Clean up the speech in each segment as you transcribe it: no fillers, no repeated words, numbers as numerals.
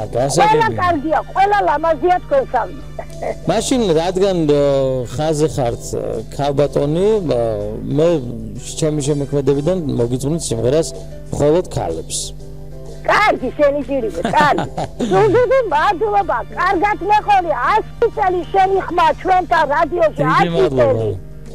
ყველა კარგია, ყველა ლამაზია თქვენსავით. მაშინ რადგან ხაზე ხართ ქალბატონი, მე ჩემი შემოქმედებიდან მოგიწვნით სიმღერას მხოლოდ ქალებს. კარგი, შენი ჭირი, კარგი. სულდუდი მადლობა, კარგად მეხოლი, 100 წელი შენი ხმა ჩვენთან რადიოში 100 წელი.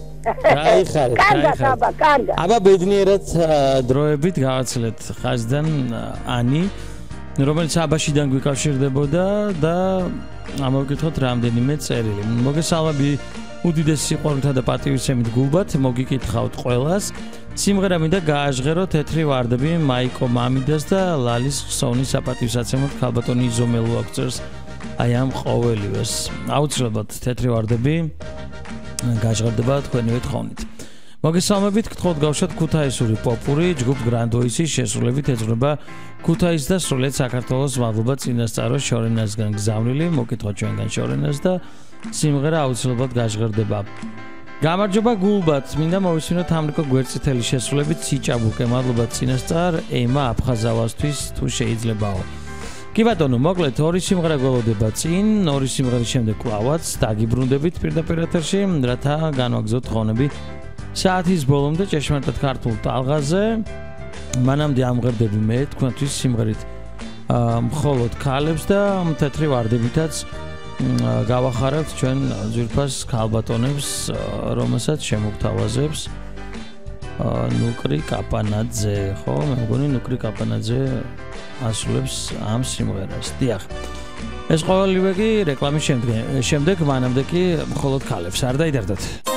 კარგად. აბა ბედნიერად დროებით გავაცილეთ ხაზიდანანი, რომელიც აბაშიდან გვიკავშირდებოდა და ამოვკითხოთ რამდენიმე წერილი. მოგესალმები უდიდესი სიყვარულითა და პატივისცემით გულბათ, მოგიკითხავთ ყველას. სიმღერა მინდა გააჟღერო თეთრი ვარდები მაიკო მამიდას და ლალის ხსოვნის საპატივსაცემად ქალბატონი იზომელო აქცერს აი ამ ყოველივეს. აუცილებლად თეთრი ვარდები გაჟღერდება თქვენივე თხოვნით. მოგესალმებით, გთხოვთ გავშვათ ქუთაისური პოპური ჯგუფ გრანდოისის შესრულებით ეძღვნება ქუთაის და სრულიად საქართველოს მადლობა წინასწარ შორენასგან გზავნილი, მოგკითხოთ ჩვენგან შორენას და სიმღერა აუცილებლად გაჟღერდება. გამარჯობა გულბათ, მინდა მოვისმინოთ ამრიკო გვერდწითელი შესრულებით სიჭაბუკე, მადლობა წინასწარ ემა აფხაზავასთვის თუ შეიძლებაო. კი ბატონო, მოკლედ ორი სიმღერა გველოდება წინ, ორი სიმღერის შემდეგ კლავაც დაგიბრუნდებით პირდაპირ ეთერში, რათა განვაგზავნოთ თხოვნები საათის ბოლომდე ჭეშმარიტად ქართულ ტალღაზე. მანამდე ამღერდები მე თქვენთვის სიმღერით მხოლოდ ქალებს და თეთრი ვარდებითაც გავახარებთ ჩვენ ძვირფას ქალბატონებს, რომელსაც შემოგთავაზებს ნუკრი კაპანაძე, ხო? მე მგონი ნუკრი კაპანაძე ასრულებს ამ სიმღერას. დიახ. ეს ყოველივე კი რეკლამის შემდეგ, მანამდე კი მხოლოდ ქალებს არ დაიდარდათ.